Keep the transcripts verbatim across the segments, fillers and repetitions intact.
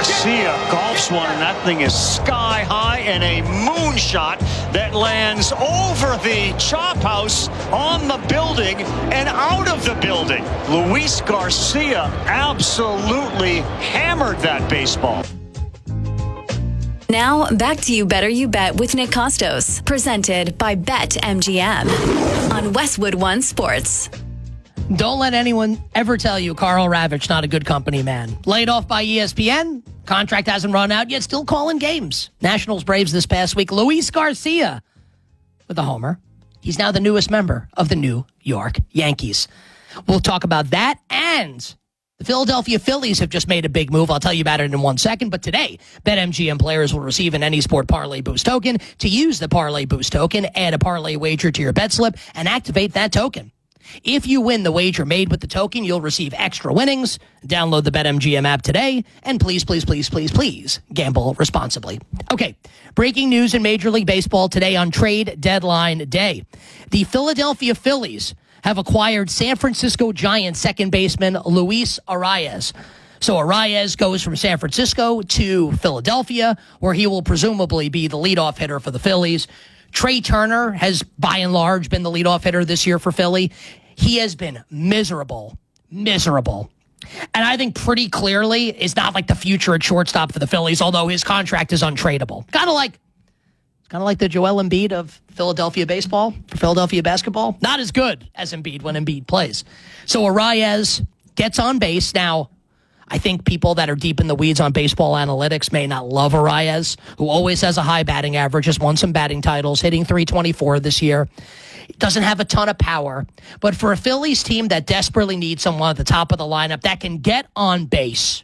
Garcia golfs one, and that thing is sky high, and a moonshot that lands over the chop house on the building and out of the building. Luis Garcia absolutely hammered that baseball. Now, back to You Better You Bet with Nick Costos, presented by BetMGM on Westwood One Sports. Don't let anyone ever tell you Karl Ravech not a good company man. Laid off by E S P N, contract hasn't run out yet, still calling games. Nationals Braves this past week, Luis Garcia with a homer. He's now the newest member of the New York Yankees. We'll talk about that, and the Philadelphia Phillies have just made a big move. I'll tell you about it in one second. But today, BetMGM players will receive an AnySport Parlay Boost token. To use the Parlay Boost token, add a parlay wager to your bet slip and activate that token. If you win the wager made with the token, you'll receive extra winnings. Download the BetMGM app today. And please, please, please, please, please gamble responsibly. Okay, breaking news in Major League Baseball today on trade deadline day. The Philadelphia Phillies have acquired San Francisco Giants second baseman Luis Arraez. So Arraez goes from San Francisco to Philadelphia, where he will presumably be the leadoff hitter for the Phillies. Trey Turner has, by and large, been the leadoff hitter this year for Philly. He has been miserable, miserable. And I think pretty clearly is not like the future at shortstop for the Phillies, although his contract is untradeable. Kind of like, kind of like the Joel Embiid of Philadelphia baseball, for Philadelphia basketball. Not as good as Embiid when Embiid plays. So Arraez gets on base. Now, I think people that are deep in the weeds on baseball analytics may not love Arraez, who always has a high batting average, has won some batting titles, hitting three twenty-four this year. Doesn't have a ton of power. But for a Phillies team that desperately needs someone at the top of the lineup that can get on base,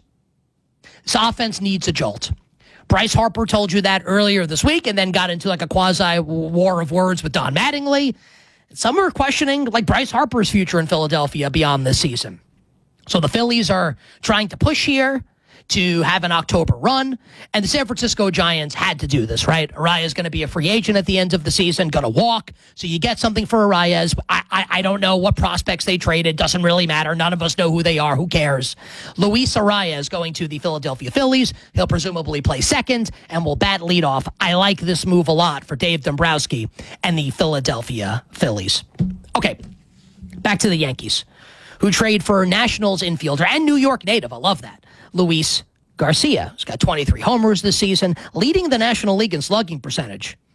this offense needs a jolt. Bryce Harper told you that earlier this week and then got into like a quasi-war of words with Don Mattingly. Some are questioning like Bryce Harper's future in Philadelphia beyond this season. So the Phillies are trying to push here to have an October run, and the San Francisco Giants had to do this, right? Arraez is going to be a free agent at the end of the season, going to walk, so you get something for Arraez. I, I, I don't know what prospects they traded. Doesn't really matter. None of us know who they are. Who cares? Luis Arraez going to the Philadelphia Phillies. He'll presumably play second and will bat leadoff. I like this move a lot for Dave Dombrowski and the Philadelphia Phillies. Okay, back to the Yankees, who trade for Nationals infielder and New York native, I love that, Luis Garcia, who's got twenty-three homers this season, leading the National League in slugging percentage.